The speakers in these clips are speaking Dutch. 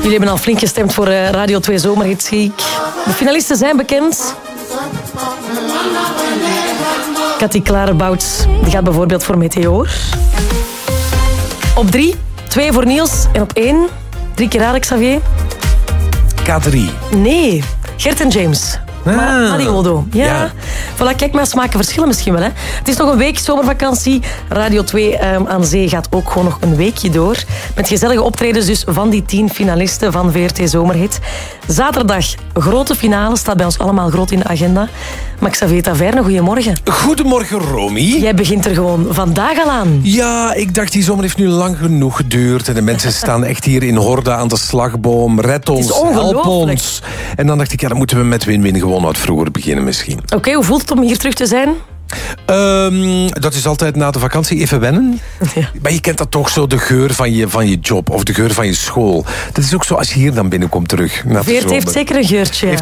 Jullie hebben al flink gestemd voor Radio 2 Zomerhits, zie ik. De finalisten zijn bekend. Cathy Klarebouts, die gaat bijvoorbeeld voor Meteor. Op 3, 2 voor Niels. En op 1, 3 keer raden, Xavier. K3. Nee, Gert en James. Mariodo. Ja. Voilà, kijk, maar smaken verschillen misschien wel. Hè. Het is nog een week zomervakantie. Radio 2 aan Zee gaat ook gewoon nog een weekje door. Met gezellige optredens dus van die 10 finalisten van VRT Zomerhit. Zaterdag, grote finale. Staat bij ons allemaal groot in de agenda. Maar Xavier Taverne, goedemorgen. Goedemorgen, Romy. Jij begint er gewoon vandaag al aan. Ja, ik dacht, die zomer heeft nu lang genoeg geduurd. En de mensen staan echt hier in horde aan de slagboom. Red ons, help ons. En dan dacht ik, ja, dan moeten we met win-win gewoon wat vroeger beginnen misschien. Oké, hoe voelt het om hier terug te zijn? Dat is altijd na de vakantie even wennen. Ja. Maar je kent dat toch zo, de geur van je job of de geur van je school. Dat is ook zo als je hier dan binnenkomt terug. Veert heeft zeker een geurtje. Heeft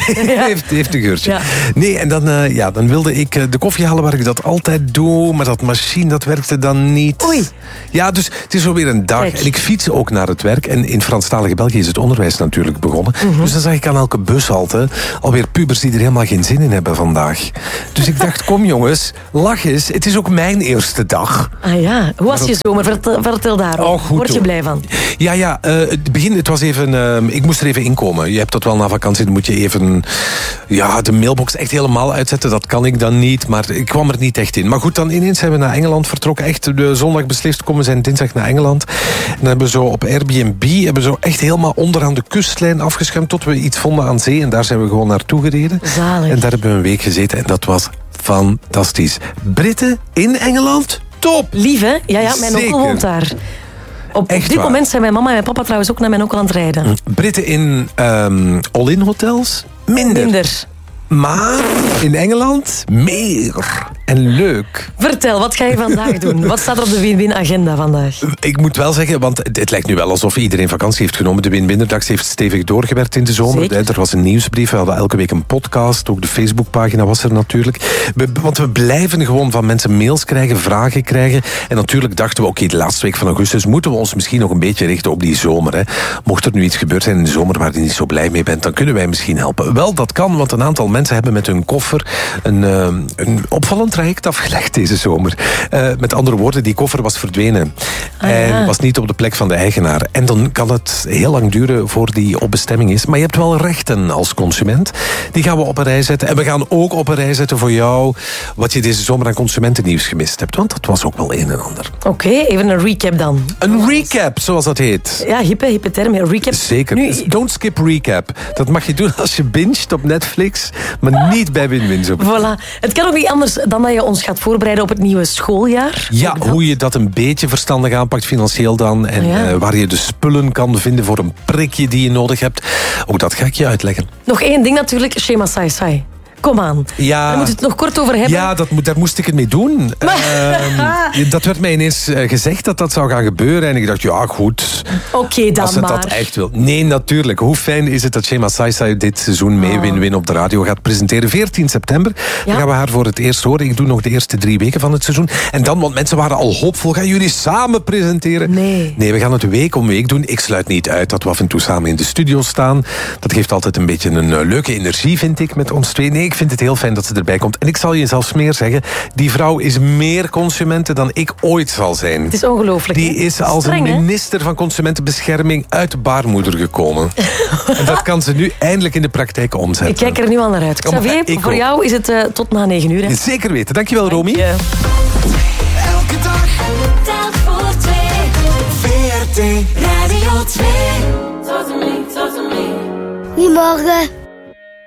een geurtje. Ja. Nee, en dan wilde ik de koffie halen waar ik dat altijd doe. Maar dat machine, dat werkte dan niet. Oei. Ja, dus het is alweer een dag. Kijk. En ik fiets ook naar het werk. En in Franstalige België is het onderwijs natuurlijk begonnen. Mm-hmm. Dus dan zag ik aan elke bushalte alweer pubers die er helemaal geen zin in hebben vandaag. Dus ik dacht, kom jongens, lach eens. Het is ook mijn eerste dag. Ah ja, hoe was je zomer? Vertel daarover. Oh, goed, word je blij van? Ja, het was even... ik moest er even inkomen. Je hebt dat wel na vakantie, dan moet je even... Ja, de mailbox echt helemaal uitzetten. Dat kan ik dan niet, maar ik kwam er niet echt in. Maar goed, dan ineens zijn we naar Engeland vertrokken. Echt de zondag beslist, komen we zijn dinsdag naar Engeland. En dan hebben we zo op Airbnb, echt helemaal onderaan de kustlijn afgeschermd tot we iets vonden aan zee. En daar zijn we gewoon naartoe gereden. Zalig. En daar hebben we een week gezeten en dat was fantastisch. Britten in Engeland, top! Lief, hè? Ja, mijn onkel woont daar. Op dit moment zijn mijn mama en mijn papa trouwens ook naar mijn onkel aan het rijden. Britten in all-in hotels, minder. Maar in Engeland meer. En leuk. Vertel, wat ga je vandaag doen? Wat staat er op de win-win agenda vandaag? Ik moet wel zeggen, want het lijkt nu wel alsof iedereen vakantie heeft genomen. De Win-Winnerdag heeft stevig doorgewerkt in de zomer. Zeker. Er was een nieuwsbrief, we hadden elke week een podcast. Ook de Facebookpagina was er natuurlijk. Want we blijven gewoon van mensen mails krijgen, vragen krijgen. En natuurlijk dachten we, oké, de laatste week van augustus moeten we ons misschien nog een beetje richten op die zomer. Hè. Mocht er nu iets gebeurd zijn in de zomer waar je niet zo blij mee bent, dan kunnen wij misschien helpen. Wel, dat kan, want een aantal mensen hebben met hun koffer een opvallend traject afgelegd deze zomer. Met andere woorden, die koffer was verdwenen. En was niet op de plek van de eigenaar. En dan kan het heel lang duren voor die op bestemming is. Maar je hebt wel rechten als consument. Die gaan we op een rij zetten. En we gaan ook op een rij zetten voor jou wat je deze zomer aan consumentennieuws gemist hebt. Want dat was ook wel een en ander. Oké, even een recap dan. Een recap, zoals dat heet. Ja, hippe term. Recap. Zeker. Nu, don't skip recap. Dat mag je doen als je binget op Netflix, maar niet bij Win-Win. Voilà. Het kan ook niet anders dan dat je ons gaat voorbereiden op het nieuwe schooljaar. Ja, hoe je dat een beetje verstandig aanpakt, financieel dan. En waar je de spullen kan vinden voor een prikje die je nodig hebt. Ook dat ga ik je uitleggen. Nog één ding natuurlijk, Shema Sai Sai. Kom aan. Ja, daar moeten we het nog kort over hebben. Ja, daar moest ik het mee doen. Dat werd mij ineens gezegd dat zou gaan gebeuren. En ik dacht, ja, goed. Oké, dan als het dat echt wil. Nee, natuurlijk. Hoe fijn is het dat Shema Sai Sai dit seizoen mee Win-Win op de radio gaat presenteren. 14 september. Dan gaan we haar voor het eerst horen. Ik doe nog de eerste 3 weken van het seizoen. En dan, want mensen waren al hoopvol. Gaan jullie samen presenteren? Nee, we gaan het week om week doen. Ik sluit niet uit dat we af en toe samen in de studio staan. Dat geeft altijd een beetje een leuke energie, vind ik, met ons twee. Nee, ik vind het heel fijn dat ze erbij komt. En ik zal je zelfs meer zeggen, die vrouw is meer consumenten dan ik ooit zal zijn. Het is ongelooflijk. Die is als een minister van Consumentenbescherming uit de baarmoeder gekomen. En dat kan ze nu eindelijk in de praktijk omzetten. Ik kijk er nu al naar uit. Xavier, voor jou is het tot na 9 uur. Hè? Zeker weten. Dankjewel, Romy. Elke dag, telt voor 2. VRT Radio 2. Goedemorgen.